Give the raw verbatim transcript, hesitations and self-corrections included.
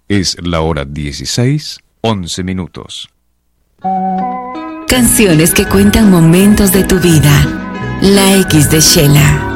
Es la hora dieciséis, once minutos. Canciones que cuentan momentos de tu vida. La X de Shela.